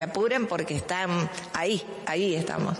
apuren porque están ahí estamos.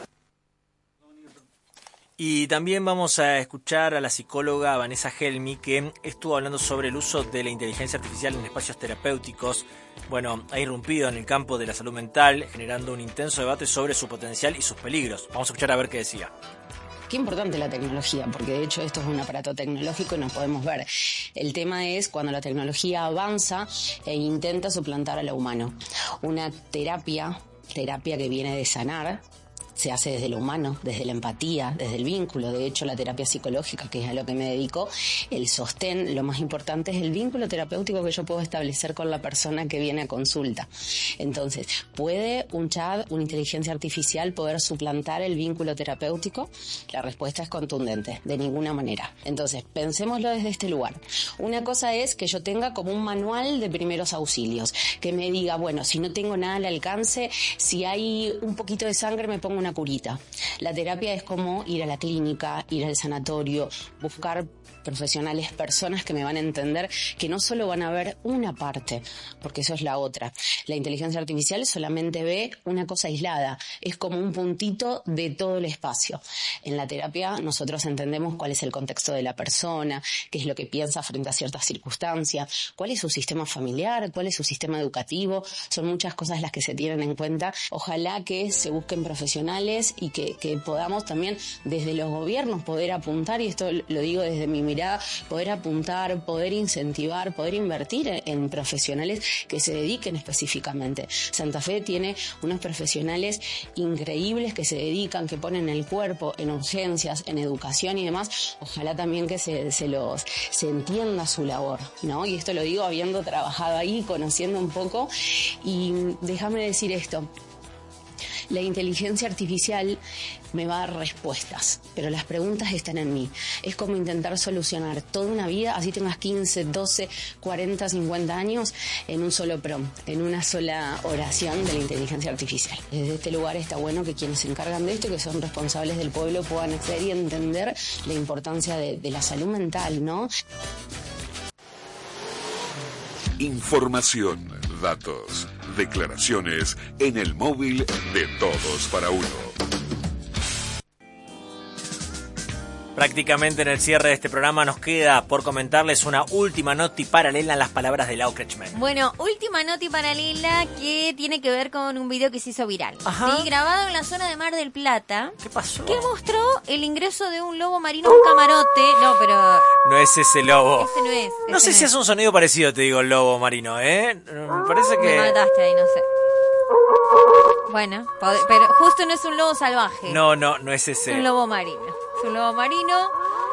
Y también vamos a escuchar a la psicóloga Vanessa Gelmi, que estuvo hablando sobre el uso de la inteligencia artificial en espacios terapéuticos. Bueno, ha irrumpido en el campo de la salud mental, generando un intenso debate sobre su potencial y sus peligros. Vamos a escuchar a ver qué decía. Qué importante la tecnología, porque de hecho esto es un aparato tecnológico y nos podemos ver. El tema es cuando la tecnología avanza e intenta suplantar a lo humano. Una terapia que viene de sanar, se hace desde lo humano, desde la empatía, desde el vínculo. De hecho, la terapia psicológica, que es a lo que me dedico, el sostén, lo más importante es el vínculo terapéutico que yo puedo establecer con la persona que viene a consulta. Entonces, ¿puede un chat, una inteligencia artificial poder suplantar el vínculo terapéutico? La respuesta es contundente, de ninguna manera. Entonces, pensémoslo desde este lugar. Una cosa es que yo tenga como un manual de primeros auxilios, que me diga, bueno, si no tengo nada al alcance, si hay un poquito de sangre me pongo una curita. La terapia es como ir a la clínica, ir al sanatorio, buscar profesionales, personas que me van a entender, que no solo van a ver una parte, porque eso es la otra. La inteligencia artificial solamente ve una cosa aislada, es como un puntito de todo el espacio. En la terapia nosotros entendemos cuál es el contexto de la persona, qué es lo que piensa frente a ciertas circunstancias, cuál es su sistema familiar, cuál es su sistema educativo, son muchas cosas las que se tienen en cuenta. Ojalá que se busquen profesionales y que podamos también desde los gobiernos poder apuntar, y esto lo digo desde mi mirada, poder apuntar, poder incentivar, poder invertir en profesionales que se dediquen específicamente. Santa Fe tiene unos profesionales increíbles que se dedican, que ponen el cuerpo en urgencias, en educación y demás. Ojalá también que se entienda su labor, ¿no? Y esto lo digo habiendo trabajado ahí, conociendo un poco. Y déjame decir esto. La inteligencia artificial me va a dar respuestas, pero las preguntas están en mí. Es como intentar solucionar toda una vida, así tengas 15, 12, 40, 50 años, en un solo prompt, en una sola oración de la inteligencia artificial. Desde este lugar está bueno que quienes se encargan de esto, que son responsables del pueblo, puedan acceder y entender la importancia de la salud mental, ¿no? Información, datos, declaraciones en el móvil de Todos para Uno. Prácticamente en el cierre de este programa nos queda por comentarles una última noti paralela en las palabras de Lau Kretschmer. Bueno, última noti paralela que tiene que ver con un video que se hizo viral. Ajá. ¿Sí? Grabado en la zona de Mar del Plata. ¿Qué pasó? Que mostró el ingreso de un lobo marino a un camarote. No, pero... No es ese lobo. Ese no es. No sé si es un sonido parecido, te digo, el lobo marino, ¿eh? Me parece que... Me mataste ahí, no sé. Bueno, pero justo no es un lobo salvaje. No es ese. Es un lobo marino. Es un lobo marino.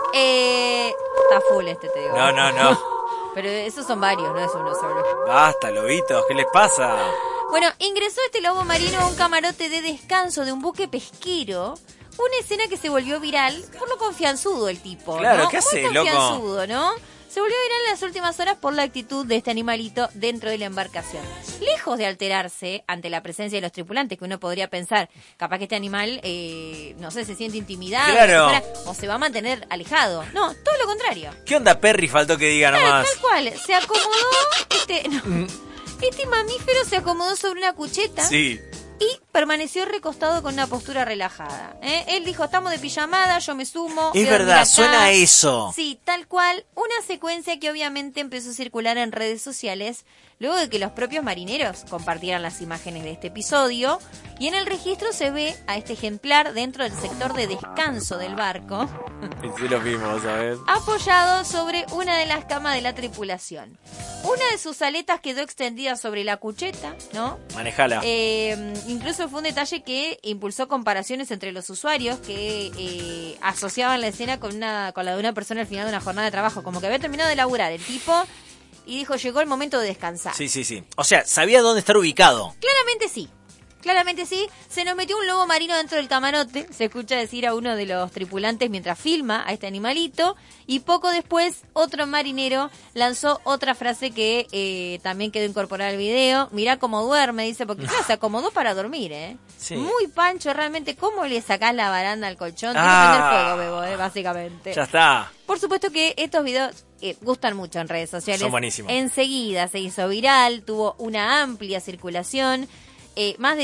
Está full te digo. No. Pero esos son varios, no es uno solo. Basta, lobitos, ¿qué les pasa? Bueno, ingresó este lobo marino a un camarote de descanso de un buque pesquero. Una escena que se volvió viral por lo confianzudo el tipo. Claro, ¿no? ¿qué hace, muy loco? confianzudo, ¿no? Se volvió viral en las últimas horas por la actitud de este animalito dentro de la embarcación. Lejos de alterarse ante la presencia de los tripulantes, que uno podría pensar, capaz que este animal, no sé, se siente intimidado, claro, o se va a mantener alejado. No, todo lo contrario. ¿Qué onda, Perry? Faltó que diga nomás. Tal cual, se acomodó, este mamífero se acomodó sobre una cucheta. Sí. Y permaneció recostado con una postura relajada. Él dijo, estamos de pijamada, yo me sumo. Es verdad, suena a eso. Sí, tal cual. Una secuencia que obviamente empezó a circular en redes sociales luego de que los propios marineros compartieran las imágenes de este episodio. Y en el registro se ve a este ejemplar dentro del sector de descanso del barco. Sí lo vimos, ¿sabes? Apoyado sobre una de las camas de la tripulación. Una de sus aletas quedó extendida sobre la cucheta, ¿no? Manejala. Incluso fue un detalle que impulsó comparaciones entre los usuarios que asociaban la escena con la de una persona al final de una jornada de trabajo. Como que había terminado de laburar el tipo y dijo, llegó el momento de descansar. Sí. O sea, sabía dónde estar ubicado. Claramente sí, se nos metió un lobo marino dentro del camarote, se escucha decir a uno de los tripulantes mientras filma a este animalito, y poco después otro marinero lanzó otra frase que también quedó incorporada al video. Mirá cómo duerme, dice, porque claro, se acomodó para dormir, Sí. Muy pancho, realmente. ¿Cómo le sacás la baranda al colchón? Tiene que prender fuego, Bebo, básicamente. Ya está. Por supuesto que estos videos gustan mucho en redes sociales. Son buenísimos. Enseguida se hizo viral, tuvo una amplia circulación. Más de